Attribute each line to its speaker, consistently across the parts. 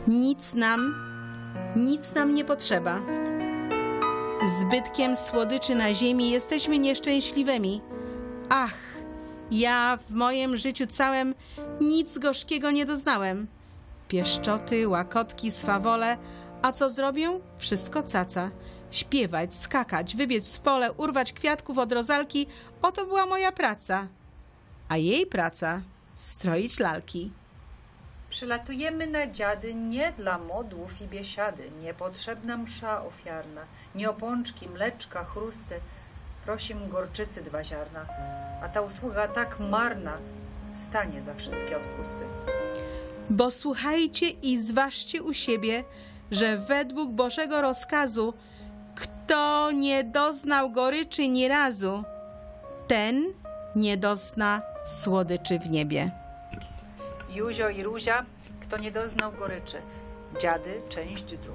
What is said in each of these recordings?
Speaker 1: Nic nam nie potrzeba. Zbytkiem słodyczy na ziemi jesteśmy nieszczęśliwymi. Ach, ja w moim życiu całym nic gorzkiego nie doznałem. Pieszczoty, łakotki, swawole, a co zrobią? Wszystko caca. Śpiewać, skakać, wybiec w pole, urwać kwiatków od rozalki, oto była moja praca. A jej praca? Stroić lalki.
Speaker 2: Przylatujemy na dziady nie dla modłów i biesiady, niepotrzebna msza ofiarna, nie opączki, mleczka, chrusty, prosim gorczycy 2 ziarna, a ta usługa tak marna stanie za wszystkie odpusty.
Speaker 1: Bo słuchajcie i zważcie u siebie, że według Bożego rozkazu, kto nie doznał goryczy ni razu, ten nie dozna słodyczy w niebie.
Speaker 2: Józio i Ruzia, kto nie doznał goryczy. Dziady, część 2.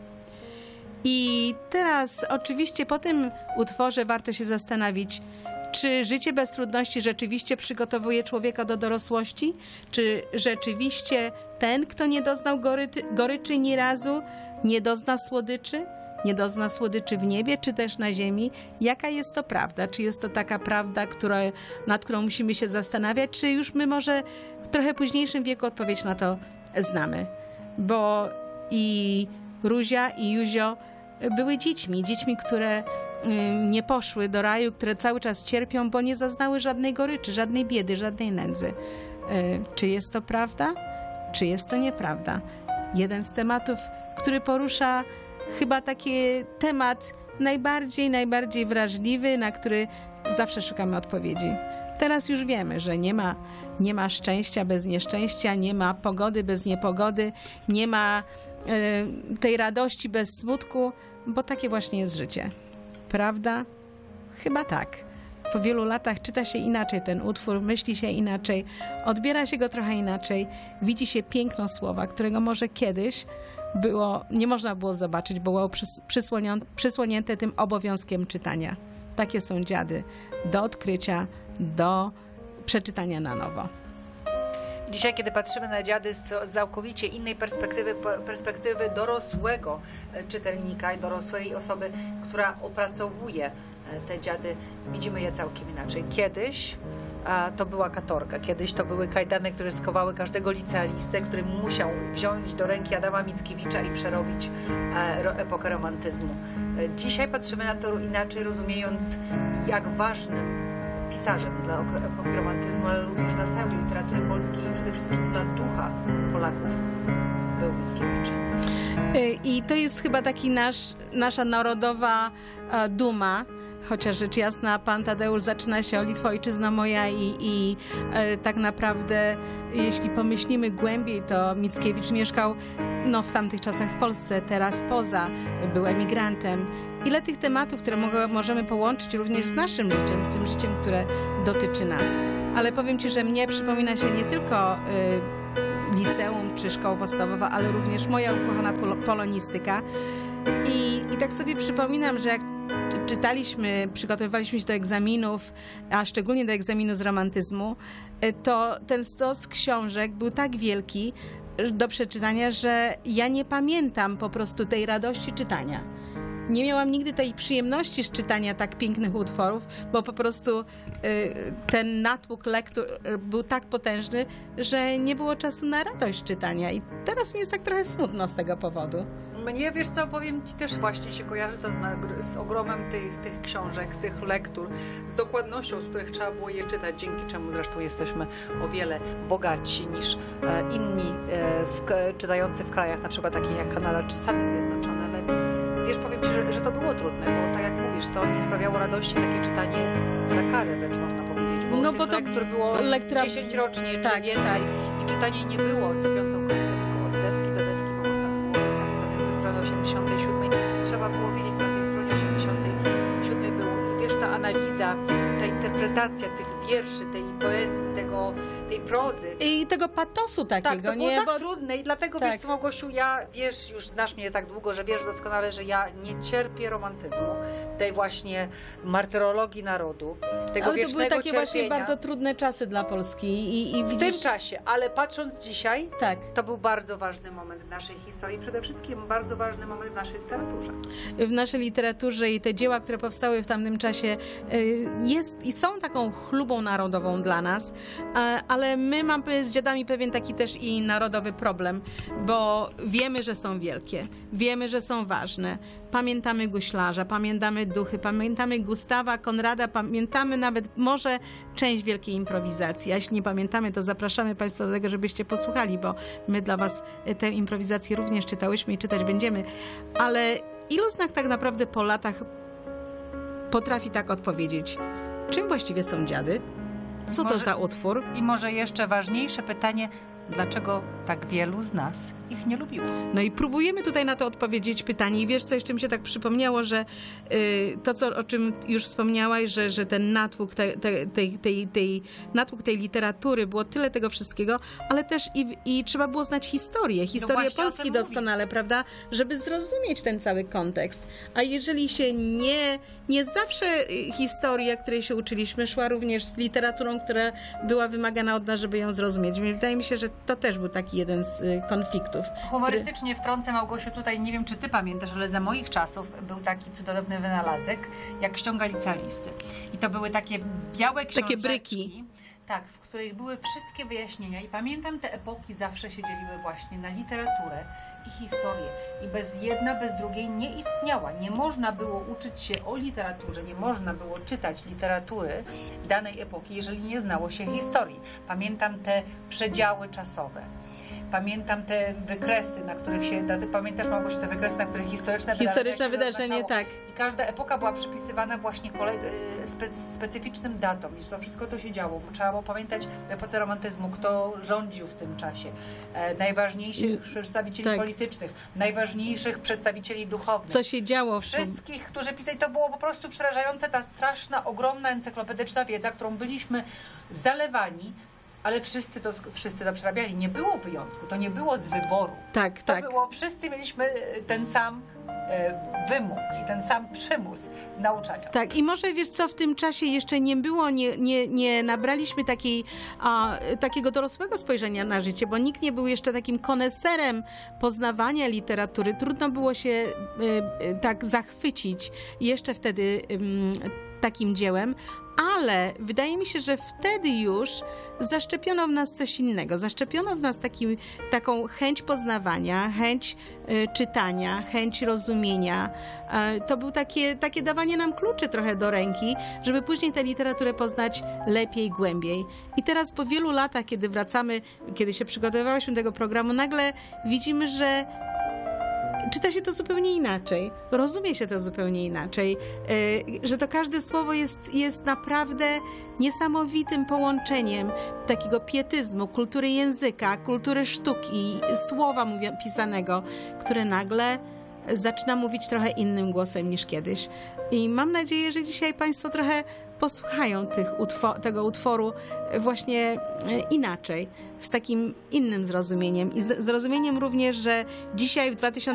Speaker 1: I teraz oczywiście po tym utworze warto się zastanowić, czy życie bez trudności rzeczywiście przygotowuje człowieka do dorosłości? Czy rzeczywiście ten, kto nie doznał goryczy ni razu, nie dozna słodyczy? Nie dozna słodyczy w niebie, czy też na ziemi? Jaka jest to prawda? Czy jest to taka prawda, nad którą musimy się zastanawiać, czy już my może w trochę późniejszym wieku odpowiedź na to znamy? Bo i Ruzia, i Józio były dziećmi, które nie poszły do raju, które cały czas cierpią, bo nie zaznały żadnej goryczy, żadnej biedy, żadnej nędzy. Czy jest to prawda? Czy jest to nieprawda? Jeden z tematów, który porusza chyba taki temat najbardziej wrażliwy, na który zawsze szukamy odpowiedzi. Teraz już wiemy, że nie ma szczęścia bez nieszczęścia, nie ma pogody bez niepogody, nie ma tej radości bez smutku, bo takie właśnie jest życie. Prawda? Chyba tak. Po wielu latach czyta się inaczej ten utwór, myśli się inaczej, odbiera się go trochę inaczej, widzi się piękno słowa, którego może kiedyś nie można było zobaczyć, bo było przysłonięte tym obowiązkiem czytania. Takie są dziady do odkrycia, do przeczytania na nowo.
Speaker 2: Dzisiaj, kiedy patrzymy na dziady z całkowicie innej perspektywy dorosłego czytelnika i dorosłej osoby, która opracowuje te dziady, widzimy je całkiem inaczej. Kiedyś to była katorga, kiedyś to były kajdany, które skowały każdego licealistę, który musiał wziąć do ręki Adama Mickiewicza i przerobić epokę romantyzmu. Dzisiaj patrzymy na to inaczej, rozumiejąc, jak ważnym pisarzem dla epoki romantyzmu, ale również dla całej literatury polskiej i przede wszystkim dla ducha Polaków był Mickiewicz.
Speaker 1: I to jest chyba taki nasza narodowa duma, chociaż rzecz jasna Pan Tadeusz zaczyna się o Litwo, ojczyzno moja i tak naprawdę, jeśli pomyślimy głębiej, to Mickiewicz mieszkał w tamtych czasach w Polsce, teraz poza, był emigrantem. Ile tych tematów, które możemy połączyć również z naszym życiem, z tym życiem, które dotyczy nas. Ale powiem Ci, że mnie przypomina się nie tylko liceum czy szkoła podstawowa, ale również moja ukochana polonistyka. I tak sobie przypominam, że jak przygotowywaliśmy się do egzaminów, a szczególnie do egzaminu z romantyzmu, to ten stos książek był tak wielki do przeczytania, że ja nie pamiętam po prostu tej radości czytania. Nie miałam nigdy tej przyjemności z czytania tak pięknych utworów, bo po prostu ten natłok lektur był tak potężny, że nie było czasu na radość czytania. I teraz mi jest tak trochę smutno z tego powodu.
Speaker 2: Mnie, wiesz co, powiem Ci, też właśnie się kojarzy to z ogromem tych książek, tych lektur, z dokładnością, z których trzeba było je czytać, dzięki czemu zresztą jesteśmy o wiele bogatsi niż inni czytający w krajach na przykład takich jak Kanada czy Stany Zjednoczone. Ale wiesz, powiem Ci, że to było trudne, bo tak jak mówisz, to nie sprawiało radości takie czytanie za karę, lecz można powiedzieć, bo tych lektur było 10 rocznie czy więcej i czytanie nie było co piątą godzinę, tylko od deski do deski, bo można było ze strony 87. Trzeba było wiedzieć, co na tej stronie 87 było. I wiesz, ta analiza, ta interpretacja tych wierszy, tej poezji, tej prozy.
Speaker 1: I tego patosu takiego,
Speaker 2: Tak, to było
Speaker 1: nie?
Speaker 2: tak trudne i dlatego,
Speaker 1: tak.
Speaker 2: wiesz co, Małgosiu, wiesz, już znasz mnie tak długo, że wiesz doskonale, że ja nie cierpię romantyzmu, tej właśnie martyrologii narodu, tego
Speaker 1: Ale to były
Speaker 2: wiecznego
Speaker 1: takie
Speaker 2: cierpienia.
Speaker 1: właśnie bardzo trudne czasy dla Polski i
Speaker 2: W
Speaker 1: widzisz...
Speaker 2: tym czasie, ale patrząc dzisiaj,
Speaker 1: Tak.
Speaker 2: to był bardzo ważny moment w naszej historii, przede wszystkim bardzo ważny moment w naszej literaturze.
Speaker 1: W naszej literaturze i te dzieła, które powstały w tamtym czasie jest i są taką chlubą narodową dla nas, ale my mamy z dziadami pewien taki też i narodowy problem, bo wiemy, że są wielkie, wiemy, że są ważne. Pamiętamy Guślarza, pamiętamy Duchy, pamiętamy Gustawa, Konrada, pamiętamy nawet może część wielkiej improwizacji. A jeśli nie pamiętamy, to zapraszamy Państwa do tego, żebyście posłuchali, bo my dla Was tę improwizację również czytałyśmy i czytać będziemy. Ale ilu znak tak naprawdę po latach potrafi tak odpowiedzieć? Czym właściwie są dziady? Co to za utwór?
Speaker 2: I może jeszcze ważniejsze pytanie, dlaczego tak wielu z nas ich nie lubiło?
Speaker 1: No i próbujemy tutaj na to odpowiedzieć pytanie. I wiesz, co jeszcze mi się tak przypomniało, że o czym już wspomniałaś, że ten natłok natłok tej literatury, było tyle tego wszystkiego, ale też i trzeba było znać historię
Speaker 2: właśnie o
Speaker 1: Polski
Speaker 2: tym
Speaker 1: doskonale, prawda? Żeby zrozumieć ten cały kontekst. A jeżeli się nie zawsze historia, której się uczyliśmy, szła również z literaturą, która była wymagana od nas, żeby ją zrozumieć. Wydaje mi się, że to też był taki jeden z konfliktów.
Speaker 2: Humorystycznie wtrącę, Małgosiu, tutaj nie wiem, czy ty pamiętasz, ale za moich czasów był taki cudowny wynalazek, jak ksiąga licealisty. I to były takie białe książeczki.
Speaker 1: Takie bryki.
Speaker 2: Tak, w których były wszystkie wyjaśnienia. I pamiętam, te epoki zawsze się dzieliły właśnie na literaturę i historię. I bez jedna, bez drugiej nie istniała. Nie można było uczyć się o literaturze, nie można było czytać literatury danej epoki, jeżeli nie znało się historii. Pamiętam te przedziały czasowe. Pamiętam te wykresy, na których się... Pamiętasz, Małgosiu, te wykresy, na których historyczne
Speaker 1: wydarzenie, tak.
Speaker 2: I każda epoka była przypisywana właśnie specyficznym datom. I że to wszystko, co się działo. Trzeba było pamiętać w epoce romantyzmu, kto rządził w tym czasie. Najważniejszych przedstawicieli politycznych, najważniejszych przedstawicieli duchownych.
Speaker 1: Co się działo?
Speaker 2: Wszystkich, którzy pisali. To było po prostu przerażające, ta straszna, ogromna, encyklopedyczna wiedza, którą byliśmy zalewani. Ale wszyscy to przerabiali. Nie było wyjątku. To nie było z wyboru.
Speaker 1: Tak,
Speaker 2: to
Speaker 1: tak.
Speaker 2: było, wszyscy mieliśmy ten sam wymóg i ten sam przymus nauczania.
Speaker 1: Tak, i może wiesz co, w tym czasie jeszcze nie było, nie nabraliśmy takiego dorosłego spojrzenia na życie, bo nikt nie był jeszcze takim koneserem poznawania literatury. Trudno było się tak zachwycić jeszcze wtedy takim dziełem, ale wydaje mi się, że wtedy już zaszczepiono w nas coś innego. Zaszczepiono w nas taką chęć poznawania, chęć czytania, chęć rozumienia. To było takie dawanie nam kluczy trochę do ręki, żeby później tę literaturę poznać lepiej, głębiej. I teraz po wielu latach, kiedy wracamy, kiedy się przygotowywałyśmy do tego programu, nagle widzimy, że czyta się to zupełnie inaczej, rozumie się to zupełnie inaczej, że to każde słowo jest naprawdę niesamowitym połączeniem takiego pietyzmu, kultury języka, kultury sztuki, słowa pisanego, które nagle zaczyna mówić trochę innym głosem niż kiedyś. I mam nadzieję, że dzisiaj Państwo trochę posłuchają tego utworu właśnie inaczej, z takim innym zrozumieniem. I zrozumieniem również, że dzisiaj w